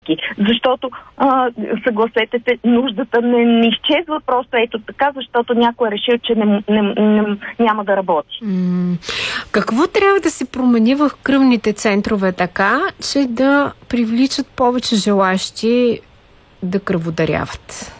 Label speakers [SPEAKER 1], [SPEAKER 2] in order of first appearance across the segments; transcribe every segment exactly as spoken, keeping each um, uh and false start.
[SPEAKER 1] практики. Защото, а, съгласете се, нуждата не, не изчезва просто ето така, защото някой е решил, че не, не, не, няма да работи.
[SPEAKER 2] М- какво трябва да се промени в кръвните центрове така, че да привличат повече желащи да кръводаряват?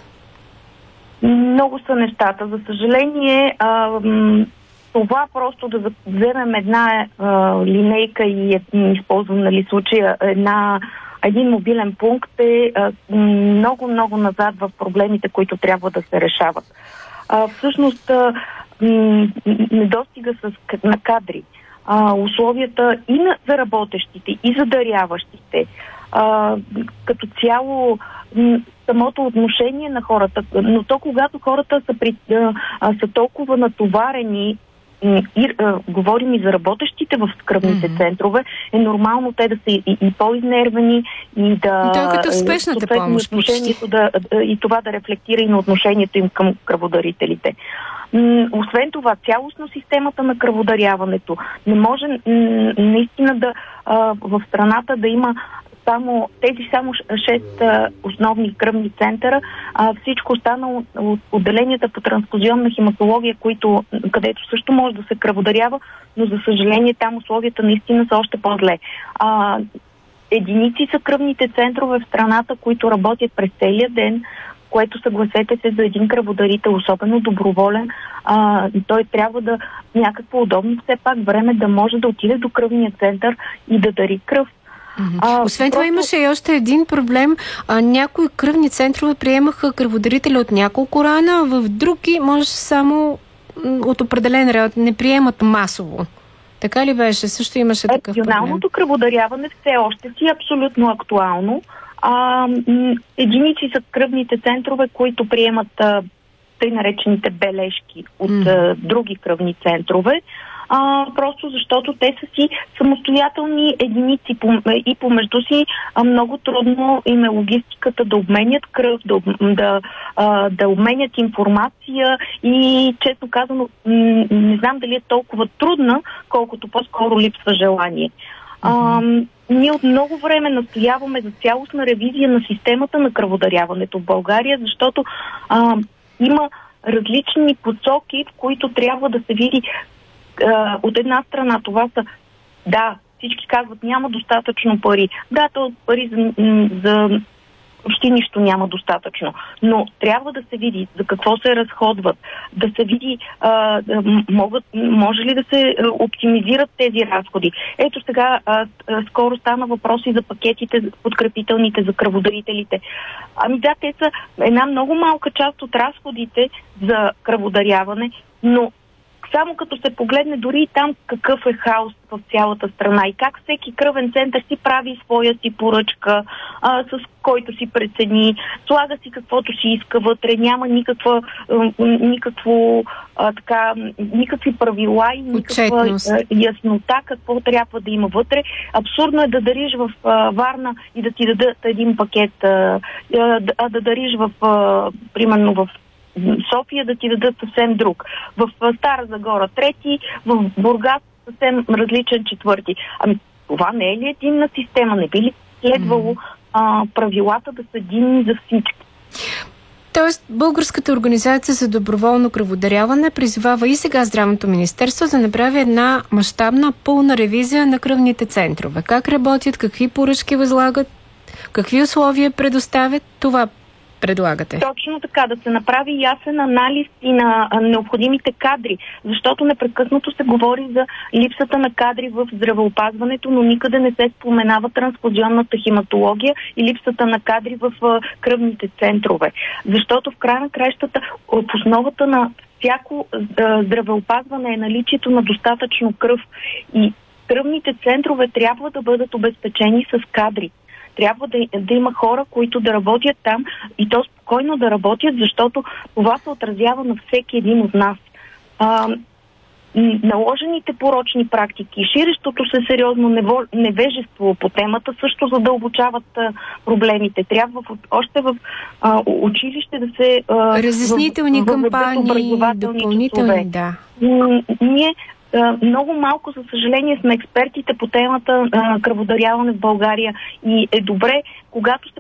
[SPEAKER 1] Много са нещата. За съжаление, а, м- това просто да вземем една а, линейка и е, използвам, нали, случая, една, един мобилен пункт е много-много назад в проблемите, които трябва да се решават. А, всъщност, а, м- недостига с, на кадри, а, условията и на, за работещите, и за даряващите, а, като цяло м- самото отношение на хората, но то когато хората са, при, а, а, са толкова натоварени, и, а, говорим и за работещите в кръвните mm-hmm. центрове, е нормално те да са и, и по-изнервени и да...
[SPEAKER 2] Да, като в спешната помощ.
[SPEAKER 1] Да, и това да рефлектира и на отношението им към кръводарителите. М- освен това, цялостно системата на кръводаряването не може м- наистина да а, в страната да има само тези само шест основни кръвни центъра, а всичко останало от отделенията по трансфузионна хематология, които, където също може да се кръводарява, но за съжаление там условията наистина са още по-зле. А, единици са кръвните центрове в страната, които работят през целия ден, което, съгласете се, за един кръводарител, особено доброволен, а, той трябва да някакво удобно все пак време да може да отиде до кръвния център и да дари кръв.
[SPEAKER 2] А, Освен това просто... имаше и още един проблем. А, някои кръвни центрове приемаха кръводарители от няколко рана, в други може само от определен ред, не приемат масово. Така ли беше? Също имаше такъв проблем.
[SPEAKER 1] Регионалното кръводаряване все още си е абсолютно актуално. А, единици са кръвните центрове, които приемат а, тъй наречените бележки от mm. а, други кръвни центрове. А, просто защото те са си самостоятелни единици и помежду си а, много трудно им е логистиката да обменят кръв, да, да, а, да обменят информация и, честно казано, м- не знам дали е толкова трудна, колкото по-скоро липсва желание. Mm-hmm. А, ние от много време настояваме за цялостна ревизия на системата на кръводаряването в България, защото а, има различни посоки, в които трябва да се види. От една страна това са, да, всички казват, няма достатъчно пари. Да, то пари за, за почти нищо няма достатъчно. Но трябва да се види за какво се разходват, да се види а, могат, може ли да се оптимизират тези разходи. Ето сега а, а, скоро стана въпрос и за пакетите подкрепителните за кръводарителите. Ами да, те са една много малка част от разходите за кръводаряване, но само като се погледне дори и там какъв е хаос в цялата страна и как всеки кръвен център си прави своя си поръчка, а, с който си прецени, слага си каквото си иска вътре, няма никаква, никакво, а, така, никакви правила и никаква а, яснота какво трябва да има вътре. Абсурдно е да дариш в а, Варна и да ти дадат един пакет, а, а да дариш в, а, примерно в София да ти дадат съвсем друг. В Стара Загора трети, в Бургас съвсем различен четвърти. Ами това не е ли единна система? Не би ли следвало а, правилата да са единни за всички?
[SPEAKER 2] Тоест, Българската организация за доброволно кръводаряване призвава и сега Здравното министерство да направи една мащабна пълна ревизия на кръвните центрове. Как работят, какви поръчки възлагат, какви условия предоставят, това предлагате?
[SPEAKER 1] Точно така, да се направи ясен анализ и на а, необходимите кадри, защото непрекъснато се говори за липсата на кадри в здравеопазването, но никъде не се споменава трансфузионната хематология и липсата на кадри в а, кръвните центрове. Защото в края на краищата в основата на всяко а, здравеопазване е наличието на достатъчно кръв и кръвните центрове трябва да бъдат обезпечени с кадри. Трябва да, да има хора, които да работят там и то спокойно да работят, защото това се отразява на всеки един от нас. А, наложените порочни практики, ширещото се сериозно нево, невежество по темата също задълбочават а, проблемите. Трябва в, още в а, училище да се... А,
[SPEAKER 2] разяснителни в, кампании, допълнителни, часове. Да.
[SPEAKER 1] М- ние много малко, за съжаление, сме експертите по темата а, кръводаряване в България и е добре, когато се